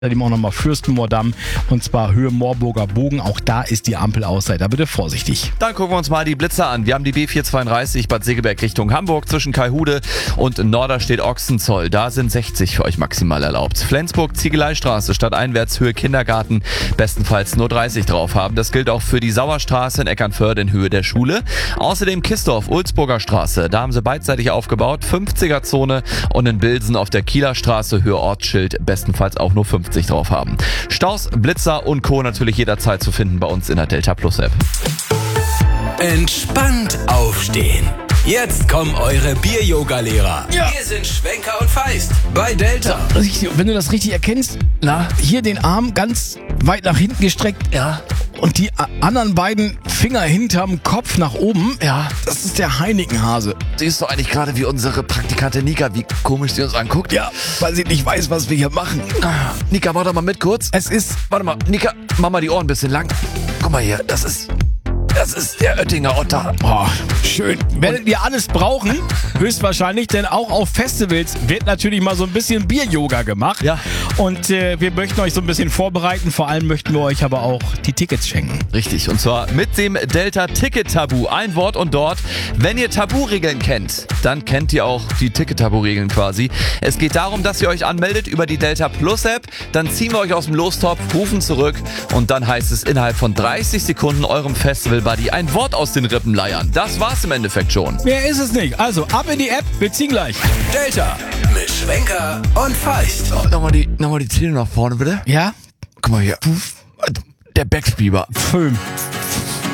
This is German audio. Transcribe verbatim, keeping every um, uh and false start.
Außerdem auch nochmal Fürstenmoordamm und zwar Höhe Moorburger Bogen. Auch da ist die Ampel aus. Seid da bitte vorsichtig. Dann gucken wir uns mal die Blitzer an. Wir haben die B vierhundertzweiunddreißig Bad Segeberg Richtung Hamburg zwischen Kaihude und Norderstedt Ochsenzoll. Da sind sechzig für euch maximal erlaubt. Flensburg Ziegeleistraße stadteinwärts Höhe Kindergarten bestenfalls nur dreißig drauf haben. Das gilt auch für die Sauerstraße in Eckernförde in Höhe der Schule. Außerdem Kistorf Ulzburger Straße. Da haben sie beidseitig aufgebaut. fünfziger Zone und in Bilsen auf der Kieler Straße Höhe Ortsschild bestenfalls auch nur fünfzig drauf haben. Staus, Blitzer und Co. natürlich jederzeit zu finden bei uns in der Delta Plus App. Entspannt aufstehen. Jetzt kommen eure Bier-Yoga-Lehrer. Ja. Hier sind Schwenker und Feist bei Delta. Richtig, wenn du das richtig erkennst, na, hier den Arm ganz weit nach hinten gestreckt, ja, und die a- anderen beiden Finger hinterm Kopf nach oben, ja, das ist der Heinekenhase. Siehst du eigentlich gerade, wie unsere Praktikantin Nika, wie komisch sie uns anguckt? Ja, weil sie nicht weiß, was wir hier machen. Ah, Nika, mach doch mal mit kurz. Es ist, Warte mal, Nika, mach mal die Ohren ein bisschen lang. Guck mal hier, das ist, das ist der Oettinger Otter. oh, schön. Werdet ihr alles brauchen, höchstwahrscheinlich, denn auch auf Festivals wird natürlich mal so ein bisschen Bier-Yoga gemacht. Ja. Und äh, wir möchten euch so ein bisschen vorbereiten, vor allem möchten wir euch aber auch die Tickets schenken. Richtig, und zwar mit dem Delta-Ticket-Tabu. Ein Wort und dort. Wenn ihr Tabu-Regeln kennt, dann kennt ihr auch die Ticket-Tabu-Regeln quasi. Es geht darum, dass ihr euch anmeldet über die Delta Plus-App. Dann ziehen wir euch aus dem Lostopf, rufen zurück und dann heißt es innerhalb von dreißig Sekunden eurem Festival-Buddy ein Wort aus den Rippen leiern. Das war's im Endeffekt schon. Mehr ist es nicht. Also ab in die App, wir ziehen gleich. Delta mit Schwenker und Feist. Oh, nochmal die, nochmal die Zähne nach vorne, bitte. Ja? Guck mal hier. Der Backspieber. Fünf.